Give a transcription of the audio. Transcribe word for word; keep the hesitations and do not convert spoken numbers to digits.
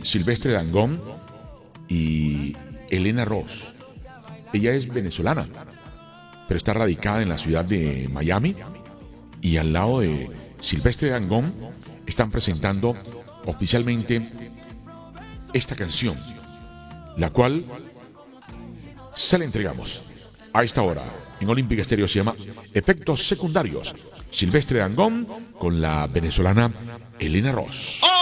Silvestre Dangond y Elena Ross. Ella es venezolana, pero está radicada en la ciudad de Miami, y al lado de Silvestre Dangond están presentando oficialmente esta canción, la cual se la entregamos a esta hora en Olímpica Estéreo. Se llama Efectos Secundarios. Silvestre Dangond con la venezolana Elena Ross.